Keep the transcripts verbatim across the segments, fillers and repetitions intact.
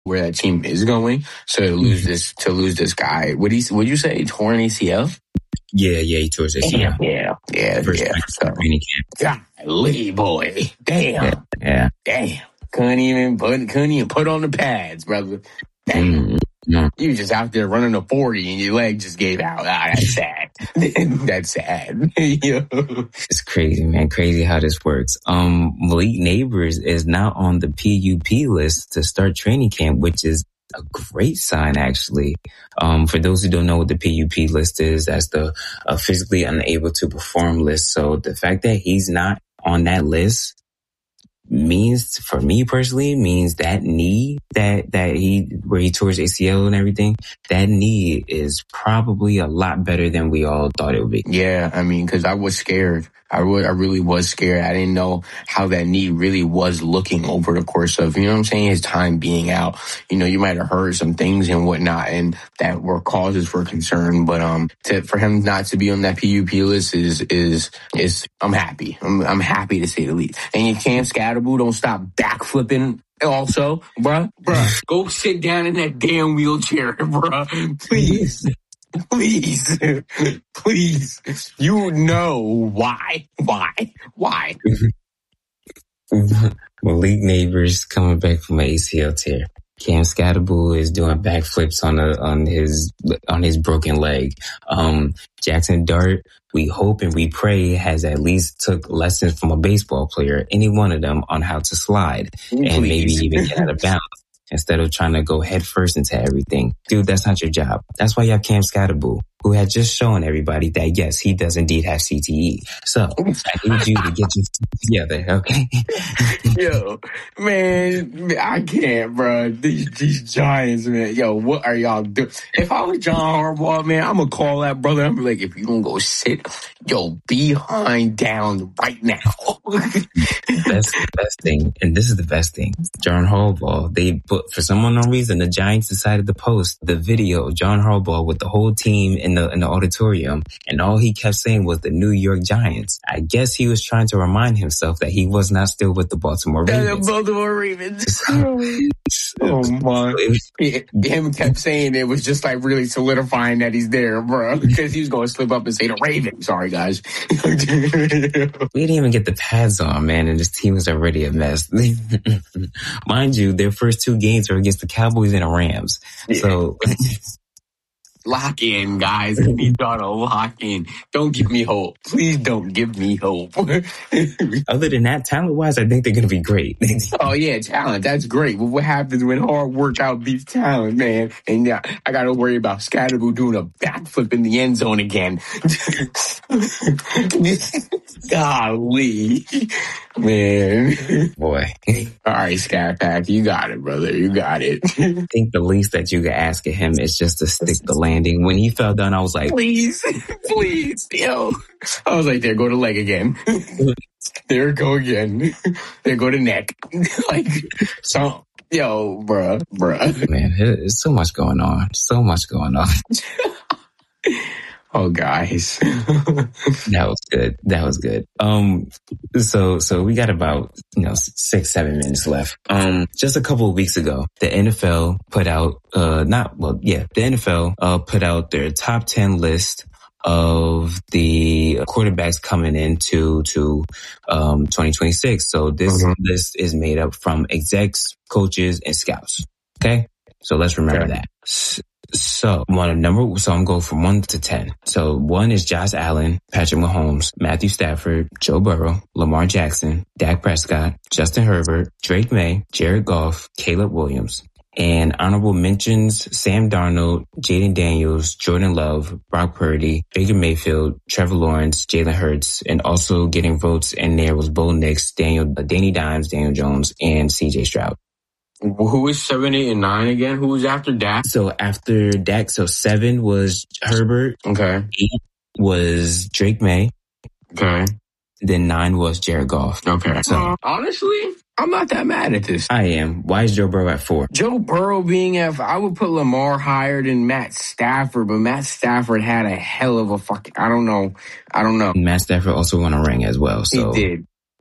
where that team is going. So to lose this, to lose this guy, what he, would you say, torn A C L? Yeah, yeah, he tore his A C L. Yeah, yeah, First yeah. So, training camp. Golly, boy, damn, yeah, yeah, damn, couldn't even put, couldn't even put on the pads, brother. Damn. Mm-hmm. You were just out there running a forty and your leg just gave out. Ah, that's sad. That's sad. It's crazy, man. Crazy how this works. Um, Malik Neighbors is now on the P U P list to start training camp, which is a great sign, actually. Um, for those who don't know what the P U P list is, that's the uh, physically unable to perform list. So the fact that he's not on that list means, for me personally, means that knee that that he where he tore his A C L and everything, that knee is probably a lot better than we all thought it would be. Yeah, I mean, because I was scared. I would, I really was scared. I didn't know how that knee really was looking over the course of, you know what I'm saying, his time being out. You know, you might have heard some things and whatnot, and that were causes for concern. But um, to, for him not to be on that P U P list is is is I'm happy. I'm I'm happy to say the least. And you can't Scatterboo, don't stop backflipping. Also, bruh, bruh, go sit down in that damn wheelchair, bruh. Please. Please, please, you know why, why, why? Malik Neighbors coming back from an A C L tear. Cam Scatterboo is doing backflips on a, on his on his broken leg. Um, Jackson Dart, we hope and we pray, has at least took lessons from a baseball player, any one of them, on how to slide and Please. maybe even get out of bounds. Instead of trying to go head first into everything. Dude, that's not your job. That's why you have Cam Scatterboo, who had just shown everybody that, yes, he does indeed have C T E. So, I need you to get your together, okay? Yo, man, I can't, bro. These, these Giants, man. Yo, what are y'all doing? If I was John Harbaugh, man, I'm going to call that brother. I'm like, if you don't go sit your behind down right now. That's the best thing. And this is the best thing. John Harbaugh, they put, for some unknown reason, the Giants decided to post the video of John Harbaugh with the whole team in the in the auditorium, and all he kept saying was the New York Giants. I guess he was trying to remind himself that he was not still with the Baltimore Ravens. The Baltimore Ravens. Oh my! He, him kept saying it was just like really solidifying that he's there, bro, because he was going to slip up and say the Ravens. Sorry, guys. We didn't even get the pads on, man, and this team is already a mess. Mind you, their first two games are against the Cowboys and the Rams. Yeah. So lock in, guys. I need y'all to lock in. Don't give me hope. Please don't give me hope. Other than that, talent-wise, I think they're going to be great. Oh, yeah, talent. That's great. But what happens when hard work outbeats talent, man? And yeah, I got to worry about Scatterboo doing a backflip in the end zone again. Golly. Man. Boy. All right, Scat Pack, you got it, brother. You got it. I think the least that you could ask of him is just to stick the landing. When he fell down, I was like, please, please, yo. I was like, there go to leg again. There go again. There go to neck. Like, so, yo, bruh, bruh. Man, there's so much going on. So much going on. Oh, guys. That was good. That was good. Um, so, so we got about, you know, six, seven minutes left. Um, just a couple of weeks ago, the N F L put out, uh, not, well, yeah, the N F L, uh, put out their top ten list of the quarterbacks coming into, to, um, twenty twenty-six. So this mm-hmm. list is made up from execs, coaches, and scouts. Okay. So let's remember okay. that. So one number, so I'm going from one to ten. So one is Josh Allen, Patrick Mahomes, Matthew Stafford, Joe Burrow, Lamar Jackson, Dak Prescott, Justin Herbert, Drake May, Jared Goff, Caleb Williams. And honorable mentions, Sam Darnold, Jaden Daniels, Jordan Love, Brock Purdy, Baker Mayfield, Trevor Lawrence, Jalen Hurts, and also getting votes in there was Bo Nix, Daniel, Danny Dimes, Daniel Jones, and C J Stroud. Who is seven, eight, and nine again? Who was after Dak? So after Dak, so seven was Herbert. Okay. Eight was Drake May. Okay. Then nine was Jared Goff. Okay. So uh, honestly, I'm not that mad at this. I am. Why is Joe Burrow at four? Joe Burrow being at, I would put Lamar higher than Matt Stafford, but Matt Stafford had a hell of a fucking, I don't know. I don't know. Matt Stafford also won a ring as well. So he did.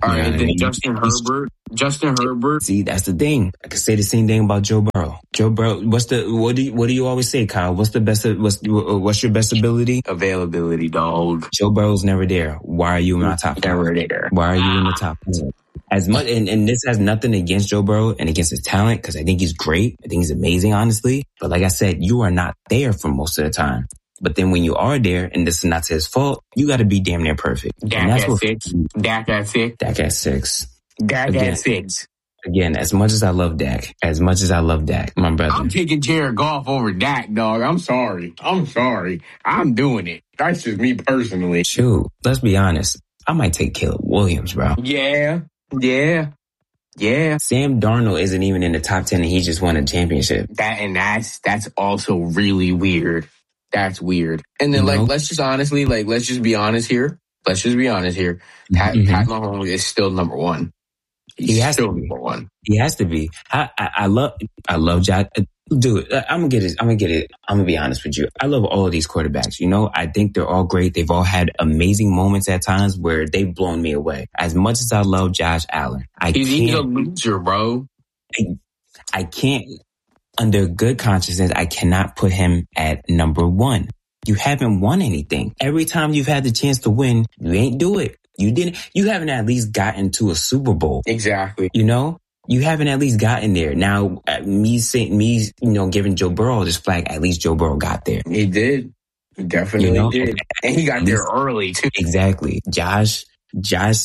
All You know right, what I then mean? Justin Herbert. Justin Herbert. See, that's the thing. I could say the same thing about Joe Burrow. Joe Burrow. What's the what do you, what do you always say, Kyle? What's the best? What's what's your best ability? Availability, dog. Joe Burrow's never there. Why are you in my top five? Never there. Why are you in the top five? As much, and, and this has nothing against Joe Burrow and against his talent, because I think he's great. I think he's amazing, honestly. But like I said, you are not there for most of the time. But then when you are there, and this is not his fault, you got to be damn near perfect. Dak at six. Dak at six. Dak at six. Dak Again, at six. Again, as much as I love Dak, as much as I love Dak, my brother. I'm taking Jared Goff over Dak, dog. I'm sorry. I'm sorry. I'm doing it. That's just me personally. Shoot, let's be honest. I might take Caleb Williams, bro. Yeah. Yeah. Yeah. Sam Darnold isn't even in the top ten and he just won a championship. That and that's that's also really weird. That's weird. And then, you like, know? let's just honestly, like, let's just be honest here. Let's just be honest here. Pat, mm-hmm. Pat Mahomes is still number one. He's he has still to be. number one. He has to be. I, I, I love, I love Josh. Dude, I'm gonna get it. I'm gonna get it. I'm gonna be honest with you. I love all of these quarterbacks. You know, I think they're all great. They've all had amazing moments at times where they've blown me away. As much as I love Josh Allen, I he's, can't. He's a loser, bro. I, I can't. Under good consciousness, I cannot put him at number one. You haven't won anything. Every time you've had the chance to win, you ain't do it. You didn't. You haven't at least gotten to a Super Bowl. Exactly. You know. You haven't at least gotten there. Now, me saying, me, you know, giving Joe Burrow this flag, at least Joe Burrow got there. He did. He definitely you know? did. And he got there early, too. Exactly. Josh, Josh.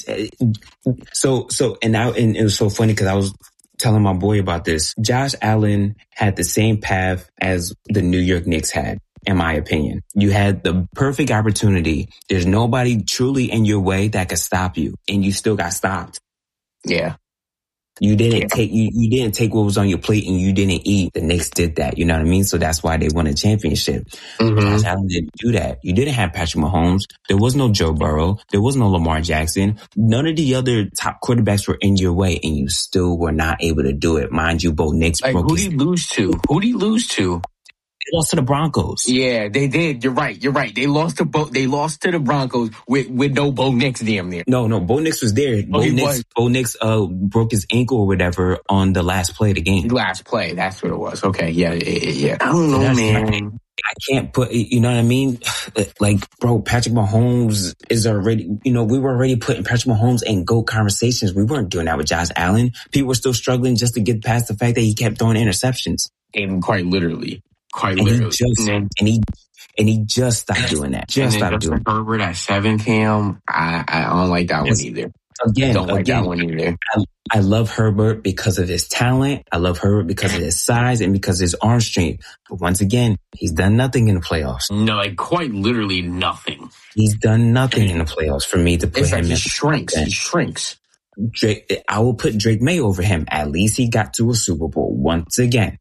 So, so, and, I, and it was so funny because I was telling my boy about this. Josh Allen had the same path as the New York Knicks had, in my opinion. You had the perfect opportunity. There's nobody truly in your way that could stop you, and you still got stopped. Yeah. You didn't yeah. take you, you didn't take what was on your plate and you didn't eat. The Knicks did that. You know what I mean? So that's why they won a championship. Mm-hmm. Josh Allen didn't do that. You didn't have Patrick Mahomes. There was no Joe Burrow. There was no Lamar Jackson. None of the other top quarterbacks were in your way and you still were not able to do it. Mind you, both Knicks like, broke who did he lose to? Who did he lose to? They lost to the Broncos. Yeah, they did. You're right. You're right. They lost to Bo. They lost to the Broncos with, with no Bo Nix damn near. No, no. Bo Nix was there. Bo oh, Nix. Was. Bo Nix uh, broke his ankle or whatever on the last play of the game. Last play. That's what it was. Okay. Yeah. Yeah. yeah. I don't know, man. I can't put. You know what I mean? Like, bro, Patrick Mahomes is already. You know, we were already putting Patrick Mahomes in GOAT conversations. We weren't doing that with Josh Allen. People were still struggling just to get past the fact that he kept throwing interceptions. And quite literally. Quite and literally. He just, and, and he and he just stopped doing that. Just stopped doing that. Herbert at seven, Cam. I, I don't like that yes. one either. Again, I don't like again, that one either. I, I love Herbert because of his talent. I love Herbert because of his size and because of his arm strength. But once again, he's done nothing in the playoffs. No, like quite literally nothing. He's done nothing in the playoffs for me to put it's him like in. He shrinks. He shrinks. Drake, I will put Drake May over him. At least he got to a Super Bowl once again.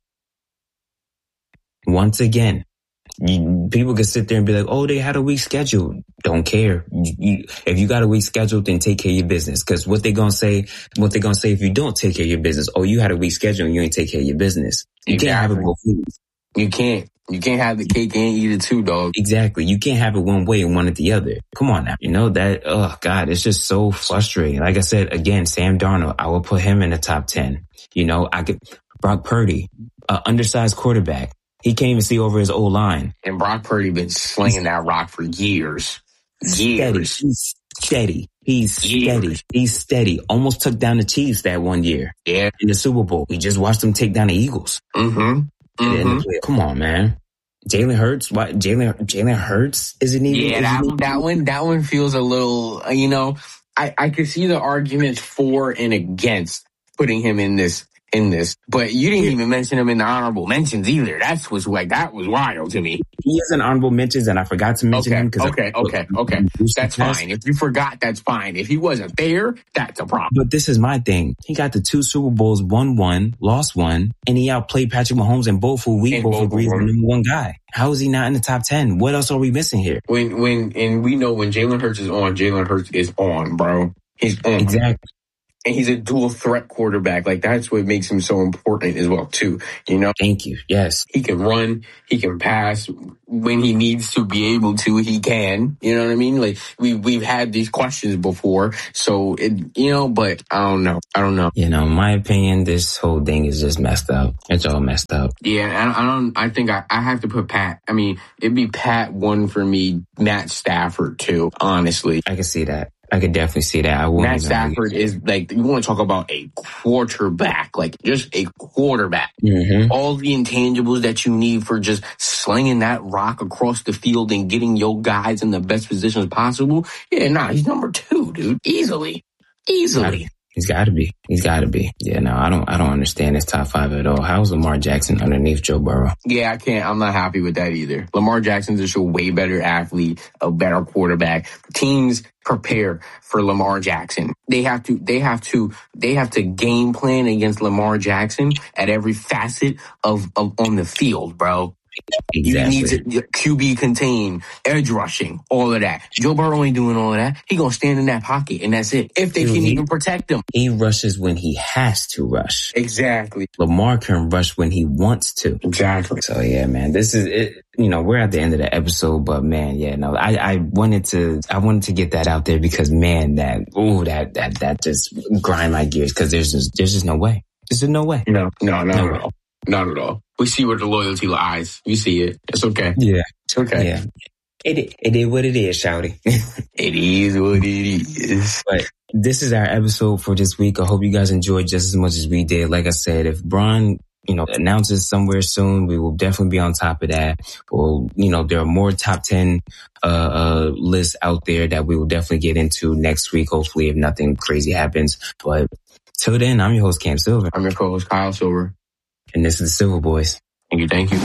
Once again, you, people could sit there and be like, oh, they had a weak schedule. Don't care. You, you, if you got a weak schedule, then take care of your business. Because what they going to say, what they going to say if you don't take care of your business, oh, you had a weak schedule and you ain't take care of your business. You exactly. can't have it both ways. You can't. You can't have the cake and eat it too, dog. Exactly. You can't have it one way and one at the other. Come on now. You know that, oh, God, it's just so frustrating. Like I said, again, Sam Darnold, I will put him in the top ten. You know, I could, Brock Purdy, uh, undersized quarterback. He can't even see over his old line. And Brock Purdy been slinging that rock for years. Years. Steady. He's steady. He's years. steady. He's steady. Almost took down the Chiefs that one year. Yeah. In the Super Bowl. We just watched them take down the Eagles. Mm-hmm. mm-hmm. Come on, man. Jalen Hurts, what? Jalen Jalen Hurts isn't even. Yeah, that, even, that one, that one feels a little, you know, I, I could see the arguments for and against putting him in this. In this, but you didn't even mention him in the honorable mentions either. That's was like that was wild to me. He is in honorable mentions, and I forgot to mention okay, him because okay, I, okay, okay. That's fine. If you forgot, that's fine. If he wasn't there, that's a problem. But this is my thing. He got the two Super Bowls, won one, lost one, and he outplayed Patrick Mahomes in both who we both agree is the number one guy. How is he not in the top ten? What else are we missing here? When when and we know when Jalen Hurts is on, Jalen Hurts is on, bro. He's on. Exactly. And he's a dual threat quarterback. Like, that's what makes him so important as well, too. You know? Thank you. Yes. He can run. He can pass. When he needs to be able to, he can. You know what I mean? Like, we, we've had these questions before. So, it, you know, but I don't know. I don't know. You know, in my opinion, this whole thing is just messed up. It's all messed up. Yeah, I, I don't, I think I, I have to put Pat. I mean, it'd be Pat one for me, Matt Stafford two, honestly. I can see that. I could definitely see that. I Matt Stafford is like, you want to talk about a quarterback, like just a quarterback. Mm-hmm. All the intangibles that you need for just slinging that rock across the field and getting your guys in the best positions possible. Yeah, nah, he's number two, dude. Easily. Easily. He's got to be. He's got to be. Yeah, no, I don't I don't understand his top five at all. How's Lamar Jackson underneath Joe Burrow? Yeah, I can't. I'm not happy with that either. Lamar Jackson's just a way better athlete, a better quarterback. Teams prepare for Lamar Jackson. They have to, they have to, they have to game plan against Lamar Jackson at every facet of, of on the field, bro. Exactly. You need to Q B contain, edge rushing, all of that. Joe Burrow ain't doing all of that. He gonna stand in that pocket and that's it. If they Dude, can he, even protect him. He rushes when he has to rush. Exactly. Lamar can rush when he wants to. Exactly. So yeah, man, this is it. You know, we're at the end of the episode, but man, yeah, no, I, I wanted to, I wanted to get that out there because man, that, ooh, that, that, that just grind my gears because there's just, there's just no way. There's just no way. No, no, not no at all. Not at all. We see where the loyalty lies. We see it. It's okay. Yeah. It's okay. Yeah. It, it is what it is, shawty. It is what it is. But this is our episode for this week. I hope you guys enjoyed just as much as we did. Like I said, if Bron, you know, announces somewhere soon, we will definitely be on top of that. Well, you know, there are more top ten uh, uh lists out there that we will definitely get into next week, hopefully, if nothing crazy happens. But till then, I'm your host, Cam Silver. I'm your co-host, Kyle Silver. And this is the Silver Boys. Thank you, thank you.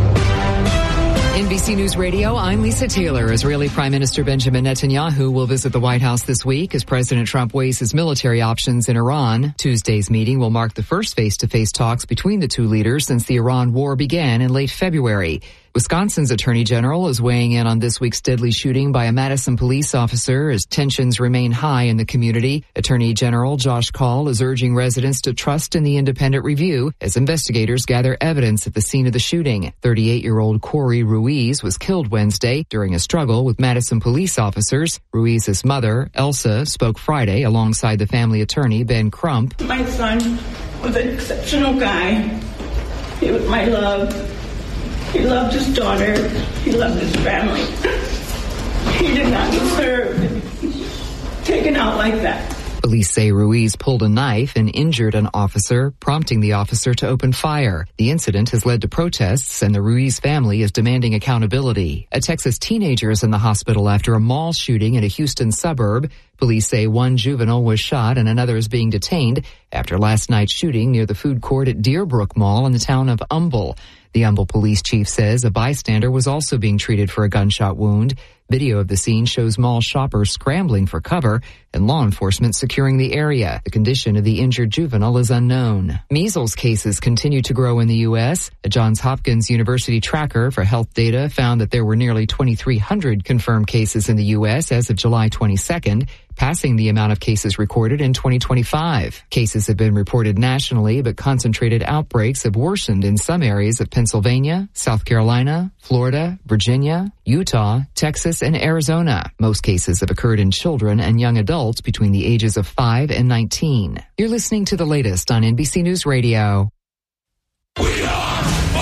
N B C News Radio, I'm Lisa Taylor. Israeli Prime Minister Benjamin Netanyahu will visit the White House this week as President Trump weighs his military options in Iran. Tuesday's meeting will mark the first face-to-face talks between the two leaders since the Iran war began in late February. Wisconsin's Attorney General is weighing in on this week's deadly shooting by a Madison police officer as tensions remain high in the community. Attorney General Josh Kaul is urging residents to trust in the independent review as investigators gather evidence at the scene of the shooting. thirty-eight-year-old Corey Ruiz was killed Wednesday during a struggle with Madison police officers. Ruiz's mother, Elsa, spoke Friday alongside the family attorney, Ben Crump. My son was an exceptional guy. He was my love. He loved his daughter. He loved his family. He did not deserve to be taken out like that. Police say Ruiz pulled a knife and injured an officer, prompting the officer to open fire. The incident has led to protests, and the Ruiz family is demanding accountability. A Texas teenager is in the hospital after a mall shooting in a Houston suburb. Police say one juvenile was shot and another is being detained after last night's shooting near the food court at Deerbrook Mall in the town of Humble. The Humble police chief says a bystander was also being treated for a gunshot wound. Video of the scene shows mall shoppers scrambling for cover and law enforcement securing the area. The condition of the injured juvenile is unknown. Measles cases continue to grow in the U S. A Johns Hopkins University tracker for health data found that there were nearly twenty-three hundred confirmed cases in the U S as of July twenty-second, passing the amount of cases recorded in twenty twenty-five. Cases have been reported nationally, but concentrated outbreaks have worsened in some areas of Pennsylvania, South Carolina, Florida, Virginia, Utah, Texas, and Arizona. Most cases have occurred in children and young adults between the ages of five and nineteen. You're listening to the latest on N B C News Radio. We are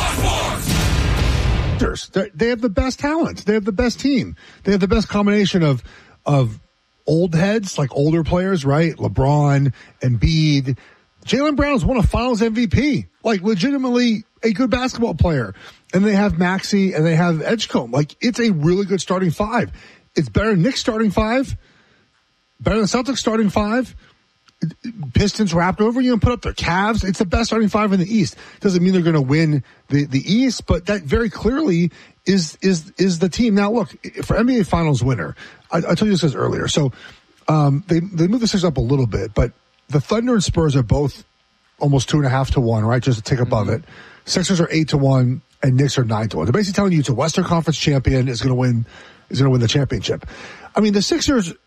Fox Sports. They have the best talent. They have the best team. They have the best combination of of old heads, like older players, right? LeBron, Embiid. Jaylen Brown's won a Finals M V P, like legitimately a good basketball player. And they have Maxey and they have Edgecombe. Like, it's a really good starting five. It's better than Knicks starting five, better than Celtics starting five. Pistons wrapped over you and put up their Cavs. It's the best starting five in the East. Doesn't mean they're going to win the, the East, but that very clearly is, is, is the team. Now look, for N B A Finals winner, I, I told you this earlier. So, um, they, they moved the Sixers up a little bit, but the Thunder and Spurs are both almost two and a half to one, right? Just a tick above mm-hmm. it. Sixers are eight to one and Knicks are nine to one. They're basically telling you it's a Western Conference champion is going to win, is going to win the championship. I mean, the Sixers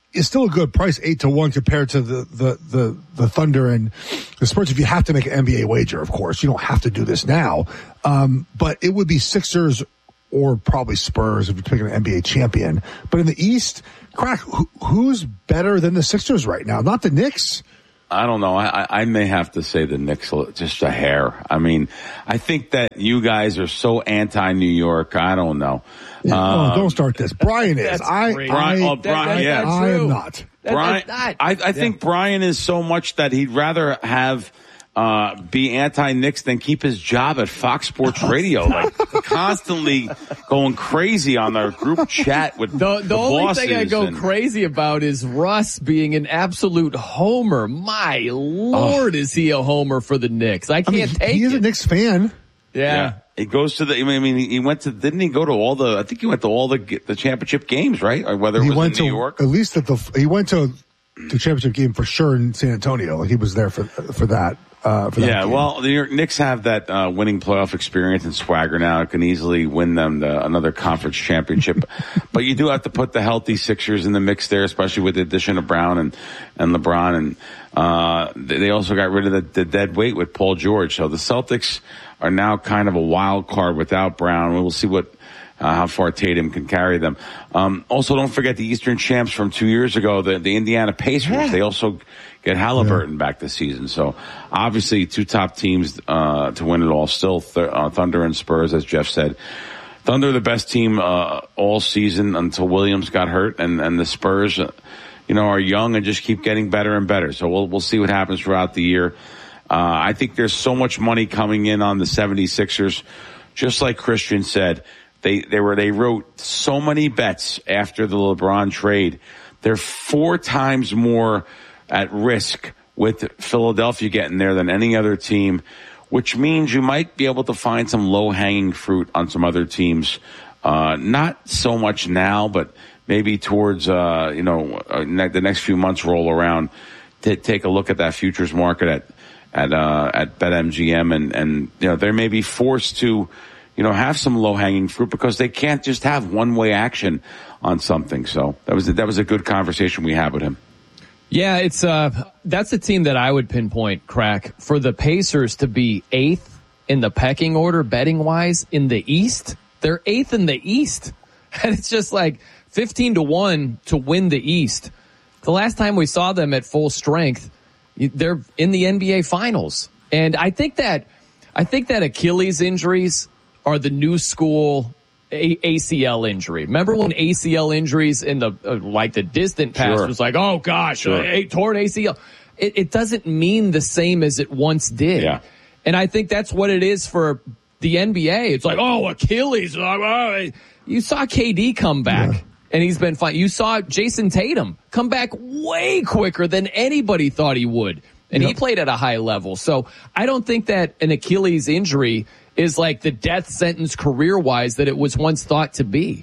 is still a good price, eight to one compared to the, the, the, the Thunder and the Spurs. If you have to make an N B A wager, of course, you don't have to do this now. Um, but it would be Sixers or probably Spurs if you're picking an N B A champion. But in the East, Crack, who, who's better than the Sixers right now? Not the Knicks. I don't know. I, I may have to say the Knicks just a hair. I mean, I think that you guys are so anti-New York. I don't know. Yeah, um, oh, don't start this. Brian is. I, Brian, I, oh, Brian, that, yeah. I am not. That, Brian, I, I yeah. think Brian is so much that he'd rather have uh be anti-Knicks than keep his job at Fox Sports Radio, like constantly going crazy on their group chat with the, the, the only thing I go and, crazy about is Russ being an absolute homer. My Lord, oh. is he a homer for the Knicks? I can't I mean, take he it. He's a Knicks fan. Yeah. yeah. He goes to the, I mean, he went to, didn't he go to all the, I think he went to all the, the championship games, right? Or whether it he was went in New to, York. At least at the, he went to the championship game for sure in San Antonio. Like he was there for, for that. Uh, for that yeah, game. well, the New York Knicks have that uh, winning playoff experience and swagger now. It can easily win them the, another conference championship. But you do have to put the healthy Sixers in the mix there, especially with the addition of Brown and, and LeBron. And uh, they also got rid of the, the dead weight with Paul George. So the Celtics are now kind of a wild card without Brown. We'll see what uh, how far Tatum can carry them. Um, also, don't forget the Eastern champs from two years ago, the, the Indiana Pacers. Yeah. They also get Halliburton yeah. back this season. So obviously two top teams uh to win it all. Still th- uh, Thunder and Spurs, as Jeff said. Thunder the best team uh all season until Williams got hurt, and and the Spurs uh, you know are young and just keep getting better and better. So we'll we'll see what happens throughout the year. Uh I think there's so much money coming in on the seventy-sixers. Just like Christian said, they they were they wrote so many bets after the LeBron trade. They're four times more at risk with Philadelphia getting there than any other team, which means you might be able to find some low-hanging fruit on some other teams. Uh, not so much now, but maybe towards, uh, you know, uh, ne- the next few months roll around to take a look at that futures market at, at, uh, at BetMGM and, and, you know, they may be forced to, you know, have some low-hanging fruit because they can't just have one-way action on something. So that was, that was a good conversation we had with him. Yeah, it's uh that's a team that I would pinpoint, Crack, for the Pacers to be eighth in the pecking order betting wise in the East. They're eighth in the East. And it's just like fifteen to one to win the East. The last time we saw them at full strength, they're in the N B A finals. And I think that I think that Achilles injuries are the new school A- ACL injury. Remember when A C L injuries in the, uh, like the distant past sure. was like, oh gosh, sure. a, a torn A C L. It, it doesn't mean the same as it once did. Yeah. And I think that's what it is for the N B A. It's like, oh, Achilles. Oh, you saw K D come back yeah. and he's been fine. You saw Jason Tatum come back way quicker than anybody thought he would. And yep. he played at a high level. So I don't think that an Achilles injury is like the death sentence career-wise that it was once thought to be.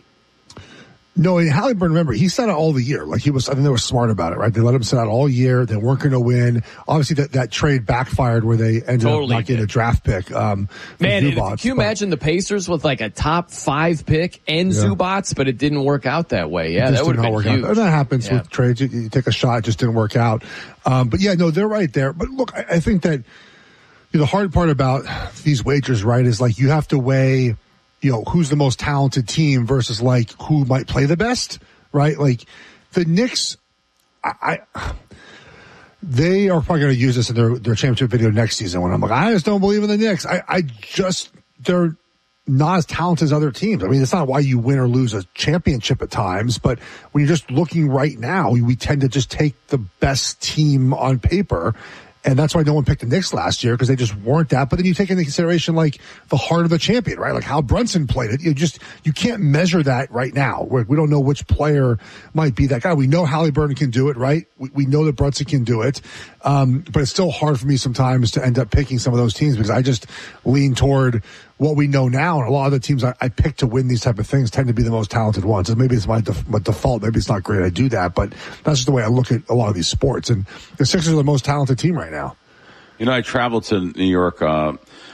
No, and Halliburton, remember, he sat out all the year. Like he was, I think they were smart about it, right? They let him sit out all year. They weren't going to win. Obviously, that, that trade backfired where they ended totally up not getting a draft pick. Um, Man, Zubats, can you but, imagine the Pacers with like a top five pick and yeah. Zubats, but it didn't work out that way. Yeah, that would have been huge. Out. That happens yeah. with trades. You, you take a shot, it just didn't work out. Um, but yeah, no, they're right there. But look, I, I think that you know, the hard part about these wagers, right, is like you have to weigh, you know, who's the most talented team versus like who might play the best, right? Like the Knicks, I, I they are probably going to use this in their, their championship video next season when I'm like, I just don't believe in the Knicks. I, I just, they're not as talented as other teams. I mean, it's not why you win or lose a championship at times, but when you're just looking right now, we, we tend to just take the best team on paper. And that's why no one picked the Knicks last year, because they just weren't that. But then you take into consideration, like, the heart of the champion, right? Like how Brunson played it. You just, you can't measure that right now. We're, we don't know which player might be that guy. We know Halliburton can do it, right? We, we know that Brunson can do it. Um, but it's still hard for me sometimes to end up picking some of those teams because I just lean toward what we know now. And a lot of the teams I, I pick to win these type of things tend to be the most talented ones. And maybe it's my, def, my default. Maybe it's not great I do that, but that's just the way I look at a lot of these sports. And the Sixers are the most talented team right now. You know, I traveled to New York uh,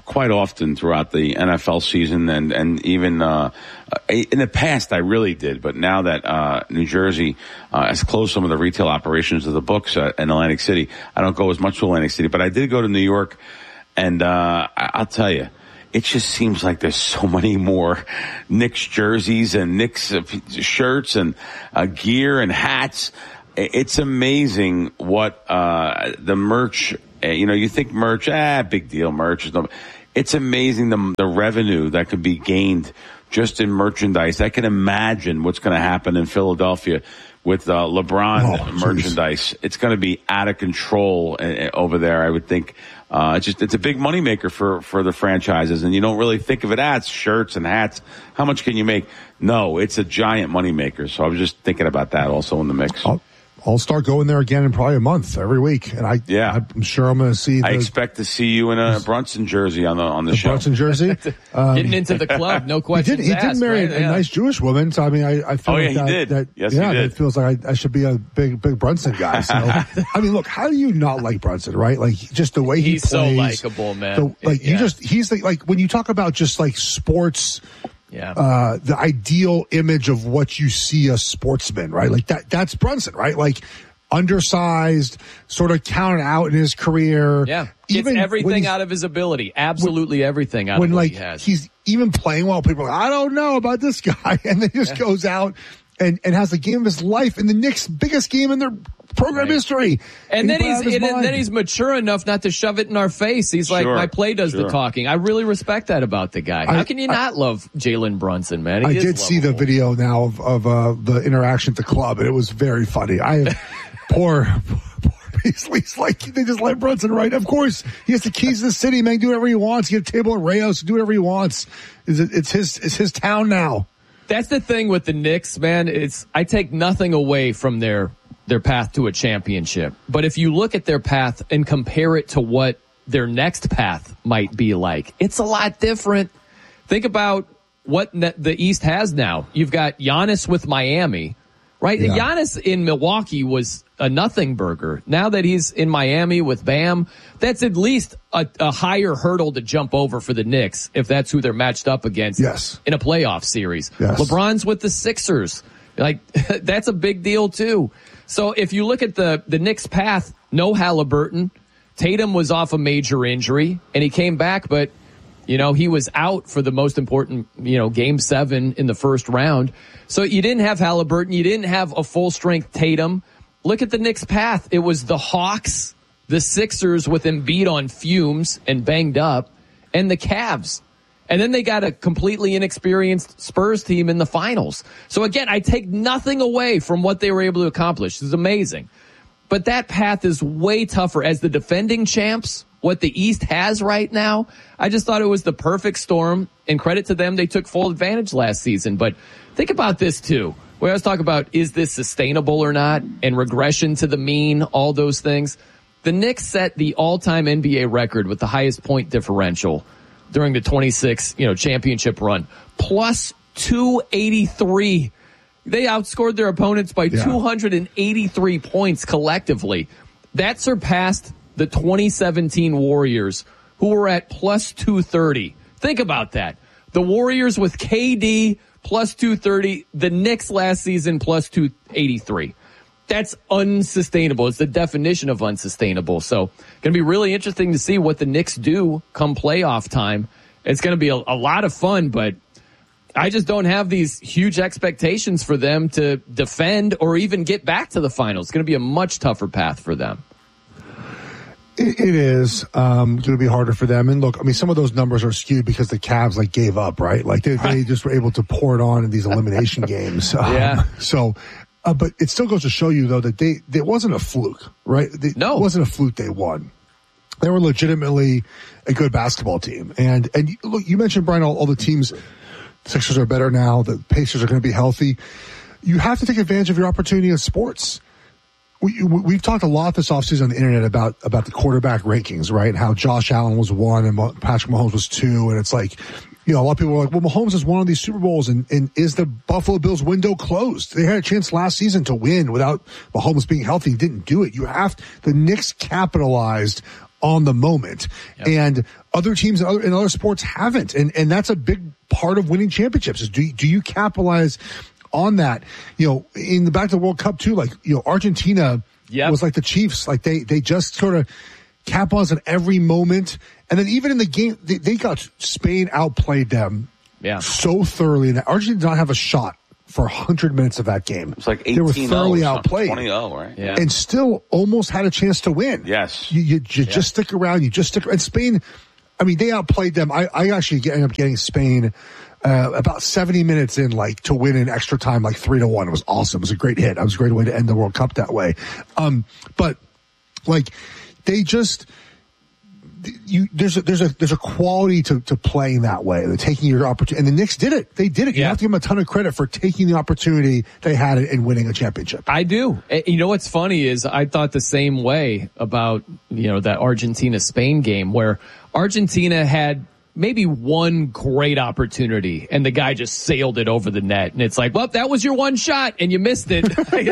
quite often throughout the N F L season, and and even uh, in the past I really did, but now that uh, New Jersey uh, has closed some of the retail operations of the books uh, in Atlantic City, I don't go as much to Atlantic City, but I did go to New York, and uh, I- I'll tell you, it just seems like there's so many more Knicks jerseys and Knicks uh, shirts and uh, gear and hats. It's amazing what uh the merch, you know, you think merch, ah, big deal, merch. It's amazing the, the revenue that could be gained just in merchandise. I can imagine what's going to happen in Philadelphia with uh, LeBron oh, merchandise. Geez. It's going to be out of control uh, over there, I would think. Uh, it's just, it's a big moneymaker for, for the franchises, and you don't really think of it as shirts and hats. How much can you make? No, it's a giant moneymaker. So I was just thinking about that also in the mix. I'll, I'll start going there again in probably a month, every week. And I, yeah. I'm sure I'm going to see. The, I expect to see you in a Brunson jersey on the, on the, the show. Brunson jersey. Um, Getting into the club, no question. He did, he did marry right? a, a yeah. nice Jewish woman. So, I mean, I, I feel oh, like yeah, that, he did. that, yes, yeah, he did. it feels like I, I should be a big, big Brunson guy. So, I mean, look, how do you not like Brunson, right? Like, just the way he he's plays. He's so likable, man. The, like, yeah. you just, he's the, like, when you talk about just like sports, yeah. uh, the ideal image of what you see a sportsman, right? Like that, that's Brunson, right? Like, undersized, sort of counted out in his career. Yeah. Gets even everything out of his ability. Absolutely when, everything out when, of what like, he has. He's even playing well. People are like, I don't know about this guy. And then he just yeah. goes out and, and has the game of his life in the Knicks' biggest game in their program right. history. And, and then he's and then he's mature enough not to shove it in our face. He's like, sure. my play does sure. the talking. I really respect that about the guy. How I, can you I, not love Jalen Brunson, man? He I is did lovable. see the video now of, of uh, the interaction at the club, and it was very funny. I have poor, poor Beasley's like, they just let Brunson right. Of course, he has the keys to the city, man. Do whatever he wants. Get a table at Rayos, do whatever he wants. It's his, it's his town now. That's the thing with the Knicks, man. It's, I take nothing away from their, their path to a championship. But if you look at their path and compare it to what their next path might be like, it's a lot different. Think about what the East has now. You've got Giannis with Miami. Right? Yeah. Giannis in Milwaukee was a nothing burger. Now that he's in Miami with Bam, that's at least a, a higher hurdle to jump over for the Knicks if that's who they're matched up against yes. in a playoff series. Yes. LeBron's with the Sixers. Like, that's a big deal too. So if you look at the, the Knicks path, no Halliburton. Tatum was off a major injury and he came back, but you know, he was out for the most important, you know, game seven in the first round. So you didn't have Halliburton. You didn't have a full strength Tatum. Look at the Knicks path. It was the Hawks, the Sixers with Embiid on fumes and banged up, and the Cavs. And then they got a completely inexperienced Spurs team in the finals. So again, I take nothing away from what they were able to accomplish. This is amazing. But that path is way tougher as the defending champs. What the East has right now, I just thought it was the perfect storm, and credit to them, they took full advantage last season. But think about this too. We always talk about, is this sustainable or not, and regression to the mean, all those things. The Knicks set the all-time N B A record with the highest point differential during the twenty-six, you know, championship run, plus two eighty-three. They outscored their opponents by yeah. two hundred eighty-three points collectively. That surpassed the twenty seventeen Warriors, who were at plus two thirty. Think about that. The Warriors with K D plus two thirty, the Knicks last season plus two eighty-three. That's unsustainable. It's the definition of unsustainable. So going to be really interesting to see what the Knicks do come playoff time. It's going to be a, a lot of fun, but I just don't have these huge expectations for them to defend or even get back to the finals. It's going to be a much tougher path for them. It, it is um, going to be harder for them. And look, I mean, some of those numbers are skewed because the Cavs like gave up, right? Like they, they just were able to pour it on in these elimination games. Um, yeah. So, uh, but it still goes to show you though that they, it wasn't a fluke, right? They, no, it wasn't a fluke. They won. They were legitimately a good basketball team. And, and look, you mentioned, Brian, all, all the teams, Sixers are better now. The Pacers are going to be healthy. You have to take advantage of your opportunity in sports. We, we've talked a lot this offseason on the internet about, about the quarterback rankings, right? How Josh Allen was one and Patrick Mahomes was two. And it's like, you know, a lot of people are like, well, Mahomes has won all these Super Bowls, and, and is the Buffalo Bills window closed? They had a chance last season to win without Mahomes being healthy. He didn't do it. You have, the Knicks capitalized on the moment. Yep. And other teams in other, in other sports haven't. And, and that's a big part of winning championships is do, do you capitalize on that? You know, in the back to the World Cup too, like, you know, Argentina yep. was like the Chiefs. Like they, they just sort of capitalize on every moment. And then even in the game, they, they got Spain outplayed them yeah. so thoroughly. And Argentina did not have a shot for one hundred minutes of that game. It's like eighteen they were thoroughly outplayed. twenty oh, right? Yeah. And still almost had a chance to win. Yes. You, you, you yeah. just stick around. You just stick around. And Spain, I mean, they outplayed them. I, I actually ended up getting Spain uh, about seventy minutes in, like, to win in extra time, like three to one. It was awesome. It was a great hit. It was a great way to end the World Cup that way. Um, but, like, they just... You, there's a, there's a, there's a quality to, to playing that way. They're taking your opportunity. And the Knicks did it. They did it. You yeah. have to give them a ton of credit for taking the opportunity they had in winning a championship. I do. You know, what's funny is I thought the same way about, you know, that Argentina-Spain game where Argentina had maybe one great opportunity and the guy just sailed it over the net. And it's like, well, that was your one shot and you missed it.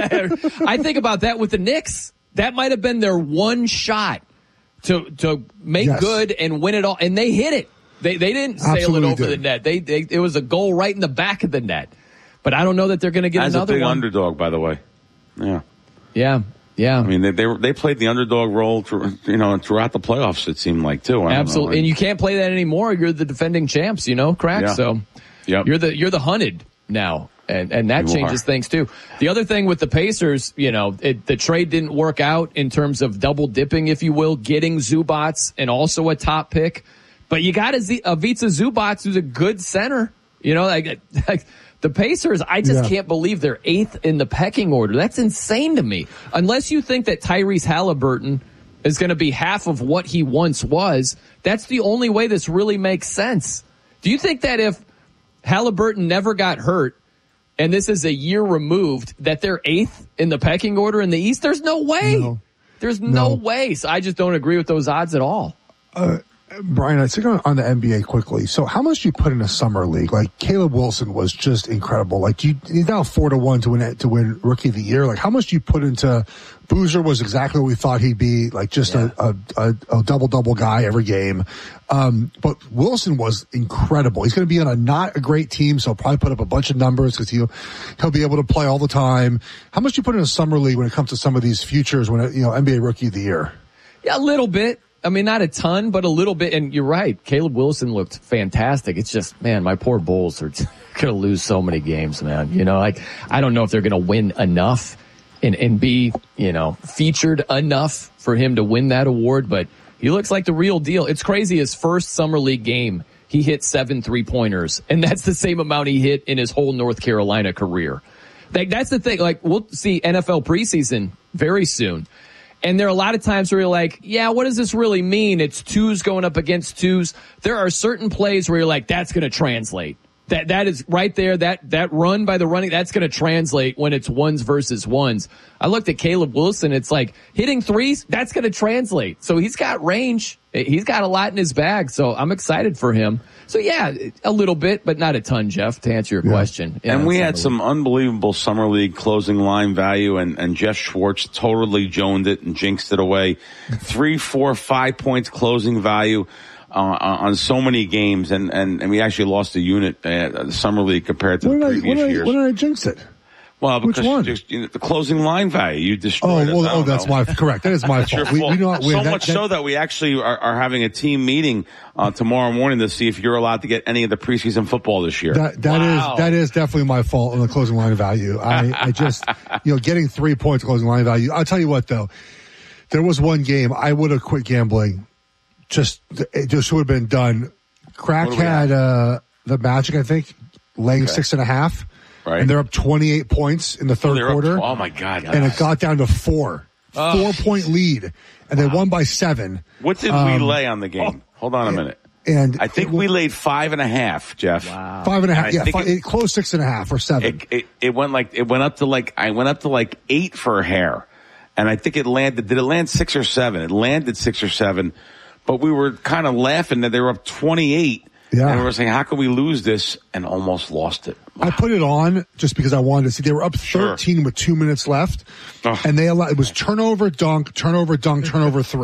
I think about that with the Knicks. That might have been their one shot to to make yes. good and win it all, and they hit it. They they didn't sail Absolutely it over did. the net. They, they it was a goal right in the back of the net. But I don't know that they're going to get As another a big one. underdog, by the way. Yeah, yeah, yeah. I mean, they they, were, they played the underdog role, through, you know, throughout the playoffs. It seemed like too. I Absolutely, and you can't play that anymore. You're the defending champs, you know, Crack. Yeah. So yep. you're the you're the hunted now. And and that you changes are. things too. The other thing with the Pacers, you know, it, the trade didn't work out in terms of double dipping, if you will, getting Zubats and also a top pick. But you got a, Z, a Ivica Zubats who's a good center. You know, like, like the Pacers, I just yeah. can't believe they're eighth in the pecking order. That's insane to me. Unless you think that Tyrese Halliburton is going to be half of what he once was, that's the only way this really makes sense. Do you think that if Halliburton never got hurt, and this is a year removed, that they're eighth in the pecking order in the East? There's no way. No. There's no, no way. So I just don't agree with those odds at all. Uh, Brian, I think on, on the N B A quickly. So how much do you put in a summer league? Like Caleb Wilson was just incredible. Like you, he's now four to one to win to win Rookie of the Year. Like how much do you put into Boozer? Was exactly what we thought he'd be. Like just yeah. a, a, a double double guy every game. Um, but Wilson was incredible. He's going to be on a not a great team, so he'll probably put up a bunch of numbers because he'll he'll be able to play all the time. How much do you put in a summer league when it comes to some of these futures? When it, you know N B A Rookie of the Year? Yeah, a little bit. I mean, not a ton, but a little bit. And you're right. Caleb Wilson looked fantastic. It's just, man, my poor Bulls are going to lose so many games, man. You know, like, I don't know if they're going to win enough and, and be, you know, featured enough for him to win that award, but he looks like the real deal. It's crazy. His first summer league game, he hit seven three-pointers, and that's the same amount he hit in his whole North Carolina career. Like, that's the thing. Like, we'll see N F L preseason very soon. And there are a lot of times where you're like, yeah, what does this really mean? It's twos going up against twos. There are certain plays where you're like, that's going to translate. That, that is right there. That, that run by the running, that's going to translate when it's ones versus ones. I looked at Caleb Wilson. It's like hitting threes. That's going to translate. So he's got range. He's got a lot in his bag. So I'm excited for him. So yeah, a little bit, but not a ton, Jeff, to answer your yeah. question. And yeah, we had some unbelievable summer league closing line value, and, and Jeff Schwartz totally joned it and jinxed it away. Three, four, five points closing value. Uh, on so many games, and, and, and we actually lost a unit uh, the summer league compared to when the I, previous when years. I, when did I jinx it? Well, because Which one? Just, you know, the closing line value you destroyed. Oh, well, oh, that's know. my correct. That is my fault. We, we don't win. So that, much that, so that we actually are, are having a team meeting uh, tomorrow morning to see if you're allowed to get any of the preseason football this year. That that wow. is that is definitely my fault on the closing line value. I, I just you know getting three points closing line value. I'll tell you what though, there was one game I would have quit gambling. Just it just would have been done. Crack had uh, the Magic, I think, laying okay. six and a half, right? And they're up twenty-eight points in the third oh, quarter. Up, oh my god! Yes. And it got down to four, oh. four point lead, and wow. they won by seven. What did um, we lay on the game? Oh, Hold on a minute. And I think it, we laid five and a half, Jeff. Wow. Five and a half. And yeah, five, it, it closed six and a half or seven. It, it, it went like it went up to like I went up to like eight for a hair, and I think it landed. Did it land six or seven? It landed six or seven, but we were kind of laughing that they were up twenty-eight. Yeah. And we were saying, how can we lose this? And almost lost it. Wow. I put it on just because I wanted to see. They were up thirteen sure. with two minutes left. Ugh. And they allowed, it was turnover, dunk, turnover, dunk, turnover, three.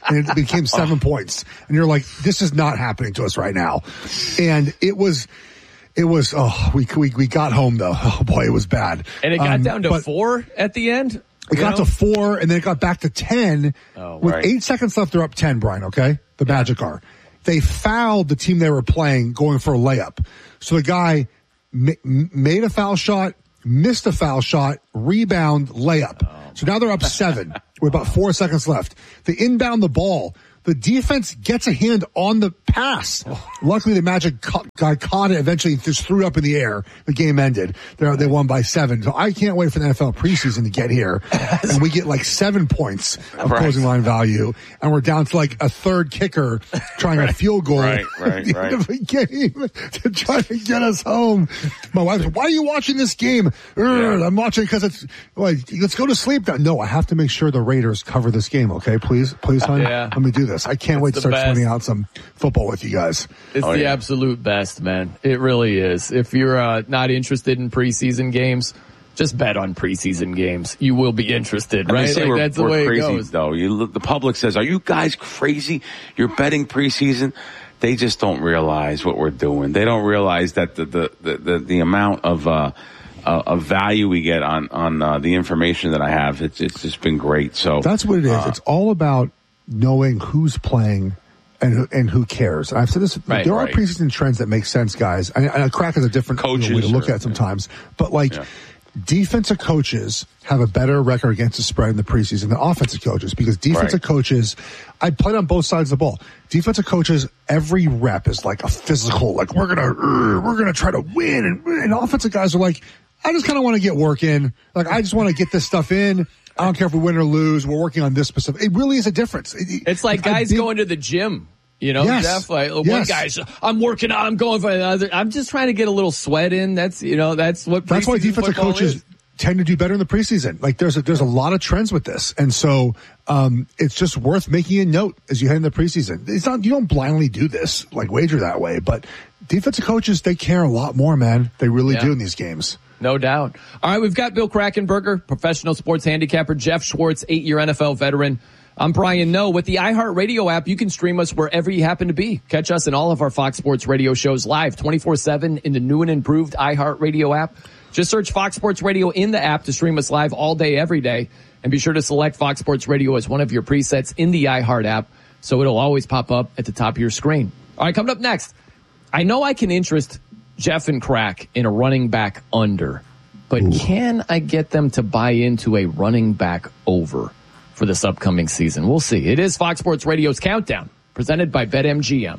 and it became seven points. And you're like, this is not happening to us right now. And it was, it was, oh, we, we, we got home though. Oh boy, it was bad. And it got um, down to four at the end? It got know? to four, and then it got back to ten. Oh, with right. eight seconds left, they're up ten, Brian, okay? The yeah. Magic are. They fouled the team they were playing going for a layup. So the guy ma- made a foul shot, missed a foul shot, rebound, layup. Oh. So now they're up seven with about four seconds left. They inbound the ball. The defense gets a hand on the pass. Luckily, the Magic ca- guy caught it, eventually just threw it up in the air. The game ended. They're, they won by seven. So I can't wait for the N F L preseason to get here. And we get like seven points of right. closing line value. And we're down to like a third kicker trying right. a field goal right, right, at the right. end of the game to try to get us home. My wife's like, why are you watching this game? Yeah. I'm watching because it's, like, let's go to sleep now. No, I have to make sure the Raiders cover this game, okay? Please, please, hon. Yeah. Let me do this. I can't it's wait to start best. swinging out some football with you guys. It's oh, the yeah. absolute best, man. It really is. If you're uh, not interested in preseason games, just bet on preseason games. You will be interested, and right? They say like we're, that's the we're way crazy, it goes. Though you look, the public says, "Are you guys crazy? You're betting preseason." They just don't realize what we're doing. They don't realize that the the the, the, the amount of uh, uh, of value we get on on uh, the information that I have. It's it's just been great. So that's what it is. Uh, it's all about knowing who's playing. And, and who cares? I've said this, right, there are right. preseason trends that make sense, guys. And, and a crack is a different coaches you know, way to look or, at it sometimes. Yeah. But like, yeah. defensive coaches have a better record against the spread in the preseason than offensive coaches because defensive right. coaches, I played on both sides of the ball. Defensive coaches, every rep is like a physical, like we're gonna, uh, we're gonna try to win. And, and offensive guys are like, I just kind of want to get work in. Like, I just want to get this stuff in. I don't care if we win or lose. We're working on this specific. It really is a difference. It, it's like guys think, going to the gym. You know, yes, Jeff, like, yes. one guy's, I'm working on, I'm going for another. I'm just trying to get a little sweat in. That's, you know, that's what That's why defensive coaches is. tend to do better in the preseason. Like there's a, there's a lot of trends with this. And so, um, it's just worth making a note as you head into the preseason. It's not, you don't blindly do this, like wager that way, but defensive coaches, they care a lot more, man. They really yeah. do in these games. No doubt. All right, we've got Bill Krackomberger, professional sports handicapper, Jeff Schwartz, eight-year N F L veteran. I'm Brian Noe. With the iHeartRadio app, you can stream us wherever you happen to be. Catch us in all of our Fox Sports Radio shows live twenty-four seven in the new and improved iHeartRadio app. Just search Fox Sports Radio in the app to stream us live all day, every day. And be sure to select Fox Sports Radio as one of your presets in the iHeart app so it'll always pop up at the top of your screen. All right, coming up next, I know I can interest Jeff and Crack in a running back under, but Ooh. Can I get them to buy into a running back over for this upcoming season? We'll see. It is Fox Sports Radio's Countdown, presented by BetMGM.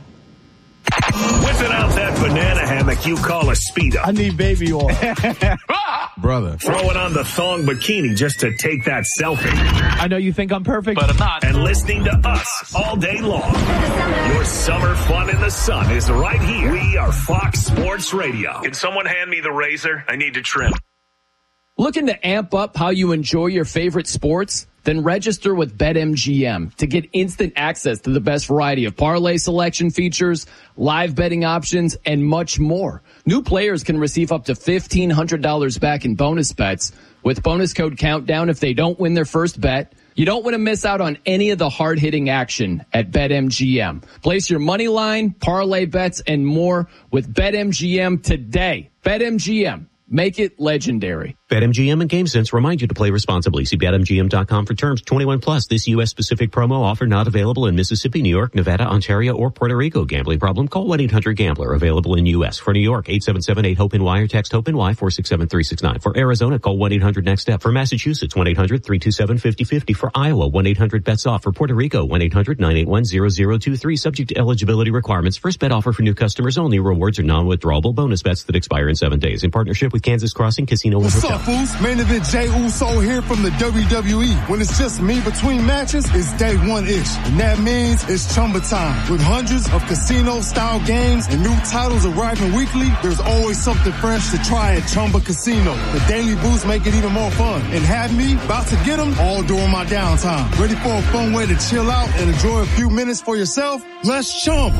Whipping out that banana hammock you call a speedo. I need baby oil. Brother. Throwing on the thong bikini just to take that selfie. I know you think I'm perfect, but I'm not. And listening to us all day long. Your summer fun in the sun is right here. We are Fox Sports Radio. Can someone hand me the razor? I need to trim. Looking to amp up how you enjoy your favorite sports? Then register with BetMGM to get instant access to the best variety of parlay selection features, live betting options, and much more. New players can receive up to fifteen hundred dollars back in bonus bets with bonus code Countdown if they don't win their first bet. You don't want to miss out on any of the hard-hitting action at BetMGM. Place your money line, parlay bets, and more with BetMGM today. BetMGM. Make it legendary. BetMGM and GameSense remind you to play responsibly. See Bet M G M dot com for terms. twenty-one plus. This U S-specific promo offer not available in Mississippi, New York, Nevada, Ontario, or Puerto Rico. Gambling problem? Call one eight hundred gambler. Available in U S. For New York, eight seven seven eight hope N Y or text HOPE-NY four six seven three six nine. For Arizona, call one eight hundred next step. For Massachusetts, one eight hundred three two seven five zero five zero. For Iowa, one eight hundred bets off. For Puerto Rico, one eight hundred nine eight one zero zero two three. Subject to eligibility requirements. First bet offer for new customers only. Rewards are non-withdrawable bonus bets that expire in seven days. In partnership with Kansas Crossing Casino and What's Hotel. up, fools? Main event Jey Uso here from the W W E. When it's just me between matches, it's day one-ish. And that means it's Chumba time. With hundreds of casino-style games and new titles arriving weekly, there's always something fresh to try at Chumba Casino. The daily boosts make it even more fun. And have me about to get them all during my downtime. Ready for a fun way to chill out and enjoy a few minutes for yourself? Let's Chumba.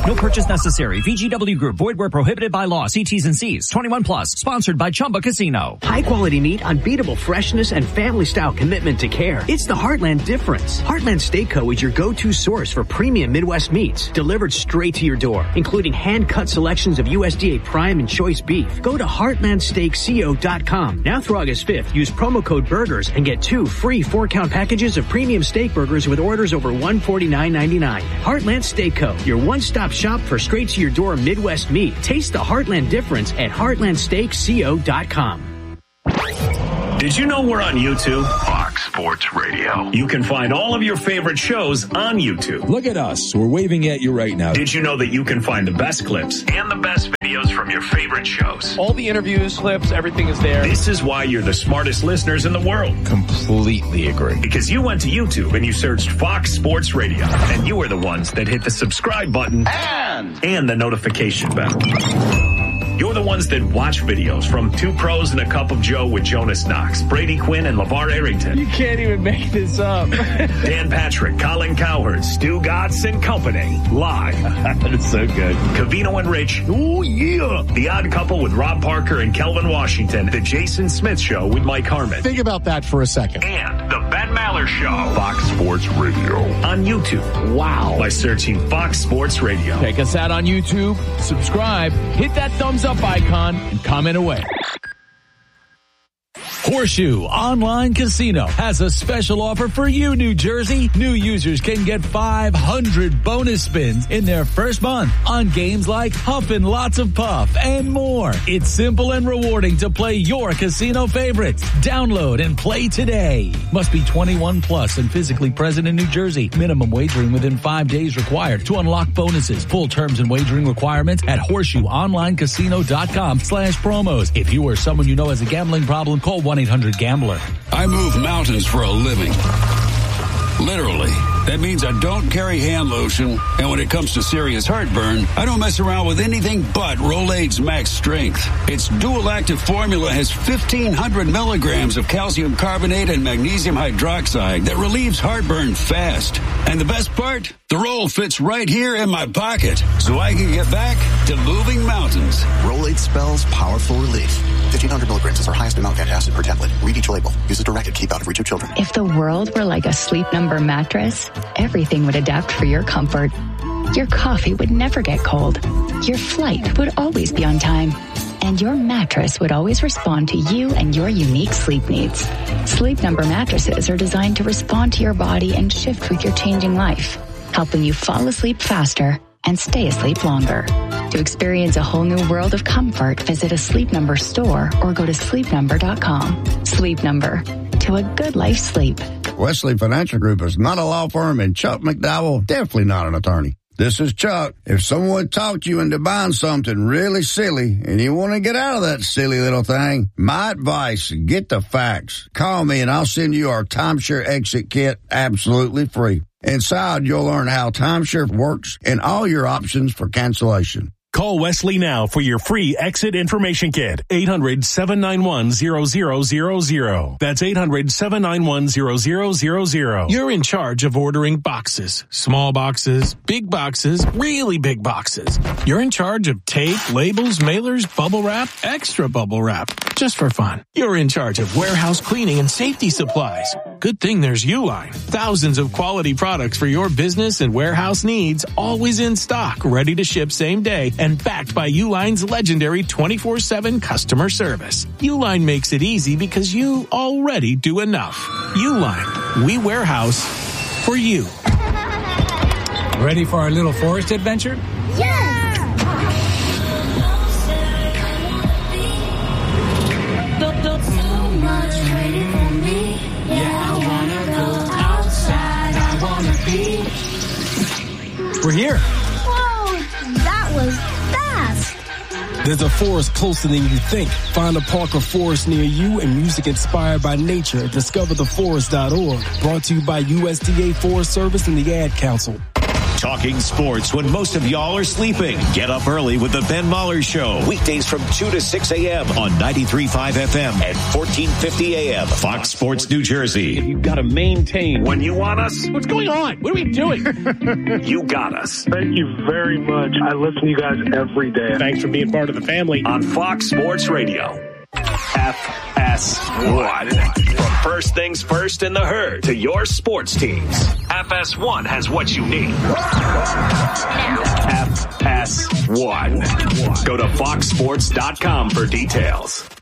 No purchase necessary. V G W Group. Void where prohibited by law. See T's and C's. twenty-one plus. Sponsored by Chumba Casino. High quality meat, unbeatable freshness, and family style commitment to care. It's the Heartland difference. Heartland Steak Co. is your go-to source for premium Midwest meats, delivered straight to your door, including hand-cut selections of U S D A Prime and Choice beef. Go to heartland steak co dot com. Now through August fifth, use promo code BURGERS and get two free four-count packages of premium steak burgers with orders over one hundred forty-nine ninety-nine. Heartland Steak Co., your one-stop shop for straight-to-your-door Midwest meat. Taste the Heartland difference at heartland steak co dot com. Did you know we're on YouTube? Fox Sports Radio. You can find all of your favorite shows on YouTube. Look at us. We're waving at you right now. Did you know that you can find the best clips and the best videos from your favorite shows? All the interviews, clips, everything is there. This is why you're the smartest listeners in the world. Completely agree. Because you went to YouTube and you searched Fox Sports Radio. And you were the ones that hit the subscribe button and, and the notification bell. You're the ones that watch videos from Two Pros and a Cup of Joe with Jonas Knox, Brady Quinn, and LeVar Arrington. You can't even make this up. Dan Patrick, Colin Cowherd, Stu Gatz and Company. Live. That's so good. Cavino and Rich. Ooh, yeah. The Odd Couple with Rob Parker and Kelvin Washington. The Jason Smith Show with Mike Harmon. Think about that for a second. And the Ben Maller Show. Fox Sports Radio. On YouTube. Wow. By searching Fox Sports Radio. Check us out on YouTube. Subscribe. Hit that thumbs up icon and comment away. Horseshoe Online Casino has a special offer for you, New Jersey. New users can get five hundred bonus spins in their first month on games like Huffin' Lots of Puff and more. It's simple and rewarding to play your casino favorites. Download and play today. Must be twenty-one plus and physically present in New Jersey. Minimum wagering within five days required to unlock bonuses. Full terms and wagering requirements at horseshoeonlinecasino.com slash promos. If you or someone you know has a gambling problem, call one eight hundred gambler. I move mountains for a living. Literally. That means I don't carry hand lotion, and when it comes to serious heartburn, I don't mess around with anything but Rolaids Max Strength. Its dual-active formula has fifteen hundred milligrams of calcium carbonate and magnesium hydroxide that relieves heartburn fast. And the best part? The roll fits right here in my pocket, so I can get back to moving mountains. Rolaids spells powerful relief. fifteen hundred milligrams is our highest amount of antacid per tablet. Read each label. Use as directed. Keep out of reach of children. If the world were like a Sleep Number mattress, everything would adapt for your comfort. Your coffee would never get cold. Your flight would always be on time. And your mattress would always respond to you and your unique sleep needs. Sleep Number mattresses are designed to respond to your body and shift with your changing life, helping you fall asleep faster and stay asleep longer. To experience a whole new world of comfort, visit a Sleep Number store or go to sleep number dot com. Sleep Number. To a good life sleep. Wesley Financial Group is not a law firm, and Chuck McDowell definitely not an attorney. This is Chuck. If someone talked you into buying something really silly and you want to get out of that silly little thing, my advice, get the facts. Call me and I'll send you our timeshare exit kit absolutely free. Inside, you'll learn how timeshare works and all your options for cancellation. Call Wesley now for your free exit information kit. eight hundred, seven nine one, zero zero zero zero. That's eight hundred, seven nine one, zero zero zero zero. You're in charge of ordering boxes. Small boxes, big boxes, really big boxes. You're in charge of tape, labels, mailers, bubble wrap, extra bubble wrap. Just for fun. You're in charge of warehouse cleaning and safety supplies. Good thing there's Uline. Thousands of quality products for your business and warehouse needs, always in stock, ready to ship same day, and backed by Uline's legendary twenty-four seven customer service. Uline makes it easy because you already do enough. Uline. We warehouse for you. Ready for our little forest adventure? Yes! We're here. Whoa, that was fast. There's a forest closer than you think. Find a park or forest near you and music inspired by nature at discover the forest dot org. Brought to you by U S D A Forest Service and the Ad Council. Talking sports when most of y'all are sleeping. Get up early with the Ben Maller Show. Weekdays from two to six a.m. on ninety-three point five F M and fourteen fifty A M. Fox Sports New Jersey. You've got to maintain. When you want us, What's going on? What are we doing? you got us. Thank you very much. I listen to you guys every day. Thanks for being part of the family. On Fox Sports Radio. F S one. From first things first in the herd to your sports teams. F S one has what you need. F S one. Go to fox sports dot com for details.